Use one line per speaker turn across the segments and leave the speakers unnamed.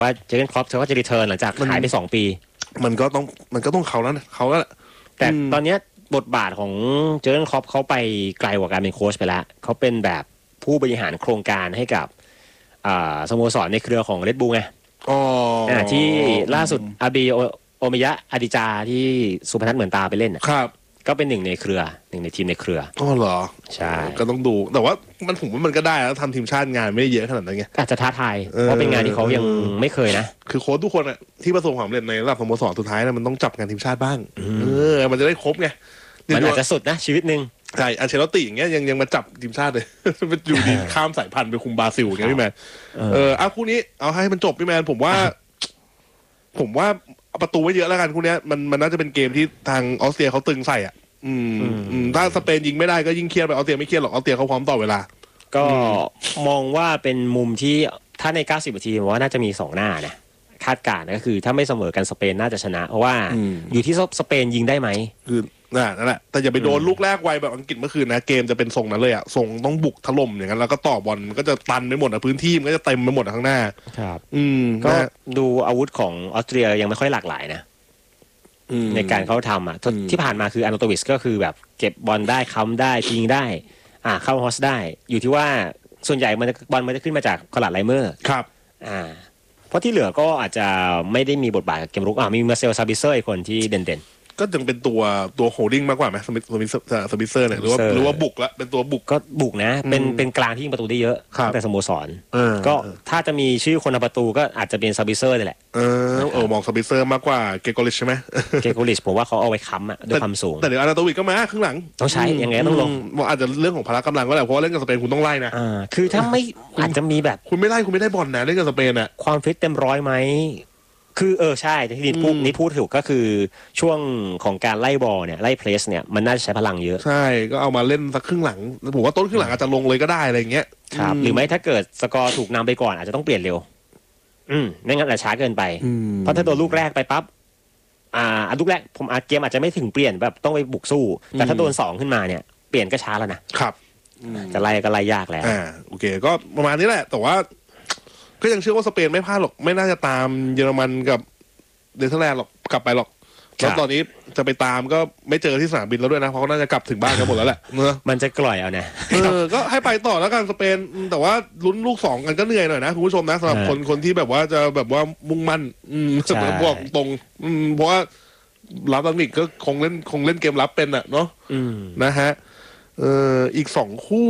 ว่าเจอร์เกนคล็อปเธอก็จะรีเทิร์นหลังจากหายไป2 ปี
มันก็ต้องเขาแล้วแหละ
แต่ตอนนี้บทบาทของเจอร์เกนคล็อปเขาไปไกลกว่าการเป็นโค้ชไปแล้วเขาเป็นแบบผู้บริหารโครงการให้กับสโมสรในเครือของเรดบูลไงที่ล่าสุดอาบีโอมิยะอาดิจาที่สุพนัทเหมือนตาไปเล่น
ครับ
ก็เป็นหนึ่งในทีมในเครือ
เหรอ
ใช่
ก็ต้องดูแต่ว่าผมว่ามันก็ได้แล้วทำทีมชาติงานไม่ได้เยอะขนาดนั้นไง
อาจจะท้าทายเพราะเป็นงานที่เขายังไม่เคยนะ
คือโค้ชทุกคนที่ประสบความสำเร็จในระดับสโมสรสุดท้ายมันต้องจับงานทีมชาติบ้างมันจะได้ครบไง
มันอาจจะสุดนะชีวิตนึง
ใช่อันเชลติอย่างเงี้ยยังมาจับทีมชาติเลยมันอยู่ดีข้ามสายพันธุ์ไปคุมบราซิลอย่างเงี้ยพี่แมนคู่นี้เอาให้มันจบพี่แมนผมว่าประตูไว้เยอะแล้วกันคู่นี้มันน่าจะเป็นเกมที่ทางออสเตรียเขาตึงใส่ถ้าสเปนยิงไม่ได้ก็ยิ่งเครียดไปออสเตรียไม่เครียดหรอกออสเตรียเขาพร้อมต่อเวลา
ก็มองว่าเป็นมุมที่ถ้าใน90 นาทีผมว่าน่าจะมี2 หน้านะคาดการณ์ก็คือถ้าไม่เสมอกันสเปนน่าจะชนะเพราะว่าอยู่ที่สเปนยิงได้ไหม
คือนั่นแหละแต่อย่าไปโดนลูกแรกไวแบบอังกฤษเมื่อคืนนะเกมจะเป็นทรงนั้นเลยอะทรงต้องบุกถล่มอย่างนั้นแล้วก็ต่อบอลมันก็จะตันไปหมดพื้นที่มันก็จะเต็มไปหมดข้างหน้า
ครับก็ดูอาวุธของออสเตรียยังไม่ค่อยหลากหลายนะในการเขาทำที่ผ่านมาคืออาร์โนโตวิชก็คือแบบเก็บบอลได้ค้ำได้ยิงได้เข้าฮอสได้อยู่ที่ว่าส่วนใหญ่บอลมันจะขึ้นมาจากคอลัดไลเมอร์
ครับ
เพราะที่เหลือก็อาจจะไม่ได้มีบทบาทกับเกมรุกมีมาเซลซาบิเซอร์อีกคนที่เด่น
ก็ยังเป็นตัวโฮลดิ้งมากกว่าไหมสมิเซอร์เนี่ยหรือว่าบุกละเป็นตัวบุก
ก็บุกนะเป็นกลางที่ยิงประตูได้เยอะแต่สโมสรก็ถ้าจะมีชื่อคนทำประตูก็อาจจะเป็นซาบิเซอร์นี่แหละ
มองซาบิเซอร์มากกว่าเกโกลิชใช่ไหม
เกโกลิชผมว่าเขาเอาไว้ค้ำด้วยความสูง
แต่เดี๋ยวอานาโตวิชก็มาครึ่งหลัง
ต้องใช้ยังไงต้องลง
อาจจะเรื่องของพละกำลังก็แหละเพราะว่าเล่นกับสเปนคุณต้องไล่นะ
คือถ้าไม่อาจจะมีแบบ
คุณไม่ไล่คุณไม่ได้บอลนะเล่นกับสเปน
ความฟิตเต็มร้อยไหมคือใช่ที่นี่พูดถูกก็คือช่วงของการไล่บอลเนี่ยไล่เพรสเนี่ยมันน่าจะใช้พลังเยอะ
ใช่ก็เอามาเล่นสักครึ่งหลังผมว่าต้นครึ่งหลังอาจจะลงเลยก็ได้อะไรเงี้ย
ครับหรือไม่ถ้าเกิดสกอร์ถูกนำไปก่อนอาจจะต้องเปลี่ยนเร็วไม่งั้นอาจจะช้าเกินไปเพราะถ้าโดนลูกแรกไปปั๊บลูกแรกผมเกมอาจจะไม่ถึงเปลี่ยนแบบต้องไปบุกสู้แต่ถ้าโดน2ขึ้นมาเนี่ยเปลี่ยนก็ช้าแล้วนะครับจะไล่ก็ไล่ยากแล้ว
โอเคก็ประมาณนี้แหละแต่ว่าก็ยังเชื่อว่าสเปนไม่พลาดหรอกไม่น่าจะตามเยอรมันกับเนเธอร์แลนด์หรอกกลับไปหรอกแล้วตอนนี้จะไปตามก็ไม่เจอที่สนามบินแล้วด้วยนะเพราะเขาน่าจะกลับถึงบ้านกันหมดแล้วแหละ
มันจะกล่อยเอานะ
ก็ให้ไปต่อแล้วกันสเปนแต่ว่าลุ้นลูก2กันก็เหนื่อยหน่อยนะคุณผู้ชมนะสำหรับคนที่แบบว่าจะแบบว่ามุ่งมั่นบอกตรงเพราะว่ารับอังกฤษก็คงเล่นเกมรับเป็นเนาะนะฮะอีก2คู่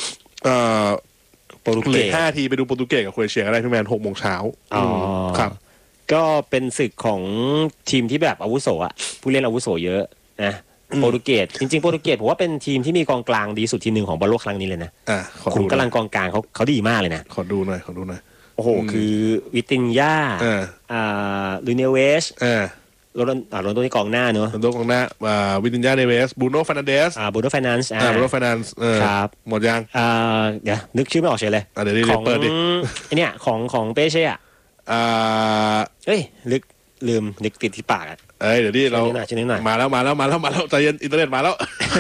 โปรตุเกส
5 ทีไปดูโปรตุเกสกับโครเอเชียก็ได้พี่แมน 6 โมงเช้าครับ
ก็เป็นศึกของทีมที่แบบอาวุโสผู้เล่นอาวุโสเยอะนะโปรตุเกสจริงๆโปรตุเกสผมว่าเป็นทีมที่มีกองกลางดีสุดทีมนึงของบอลโลกครั้งนี้เลยนะขุมกำลังกองกลางเขาดีมากเลยนะ
ขอดูหน่อย
โอ้โหคือวิตินยาลูเนเวสโรนโดนี่กองหน้าเนอะ
โรนโดกองหน้าวิตินยาเนเวสบูโน่ฟานันเดส
บูโน่ฟานันส์
ครับหมดยัง
เดี๋ยวนึกชื่อไม่ออกเฉยเลย
เดี๋ยวเปิดดิ
ไอเนี่ยของเป้เช่เฮ้ยนึกติดที่ปาก
เดี๋ยวดิเรามาแล้วใจเย็นอินเทอร์เน็ตมาแล้ว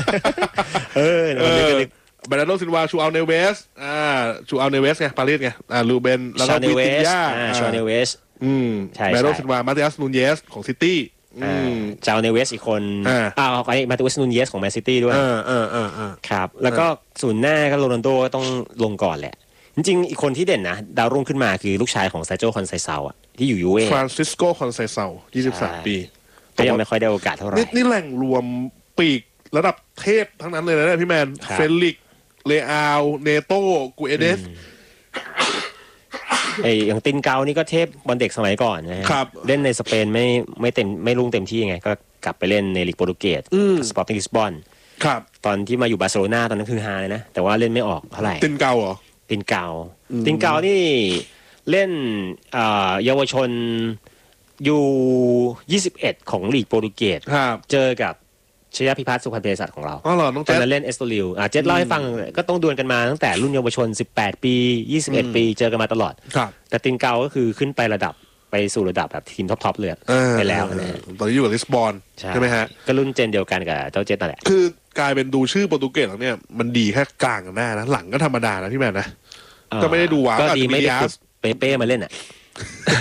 บาราโนซินวาชูอัลเนเวสชูอัลเนเวสไงปารีสไงลูเบนแล้วก็วิตินยา
ชูอัลเนเวส
ใช่บาราโนซินวามาติอัสนูนเยสของซิตี้
จาวเนเวสอีกคนไอ้มาติอัสนูนเยสของแมนซิตี้ด้วยครับแล้วก็ศูนย์หน้าก็โรนัลโดก็ต้องลงก่อนแหละจริงๆอีกคนที่เด่นนะดาวรุ่งขึ้นมาคือลูกชายของซาโจคอนไซเซาที่อยู่ยูเอ
ฟรานซิสโกคอนไซเซา23 ปี
ก็ยังไม่ค่อยได้โอกาสเท่าไหร่
นี่แหล่งรวมปีกระดับเทพทั้งนั้นเลยนะพี่แมนเฟลิกเลอาลเนโต้กูเอเดส
อย่างตินเกานี่ก็เทพบอลเด็กสมัยก่อนนะครับเล่นในสเปนไม่รุ่งเต็มที่ไงก็กลับไปเล่นในลีกโปรตุเกสสปอร์ติ้งลิสบอน
ครับ
ตอนที่มาอยู่บาร์เซโลนาตอนนั้นคือฮาเลยนะแต่ว่าเล่นไม่ออกเท่าไหร่
ตินเกาเหรอ
ตินเกานี่เล่นเยาวชนอยู่21ของลีกโปรตุเกสเจอกับชยพิพัฒน์สุพรรณเภสัชของเราตอนนั้นเล่นเอสโตริลเจ็ดเล่าให้ฟังก็ต้องดวลกันมาตั้งแต่รุ่นเยาวชน18 ปี21 ปีเจอกันมาตลอดแต่ตินเกาก็คือขึ้นไประดับไปสู่ระดับแบบทีมท็อปเลยไปแล้วนะ
ตอนนี้อยู่กับลิสบอนใช่ไหมฮะ
ก็รุ่นเจนเดียวกันกับเจ้าเจตนั่นแหละ
คือกลายเป็นดูชื่อโปรตุเกสแล้วเนี่ยมันดีแค่กลางกับหน้านะหลังก็ธรรมดานะพี่แมนนะก็ไม่ได้ดูว้าว
ก็ดีไม่ได้เป๊ะมาเล่น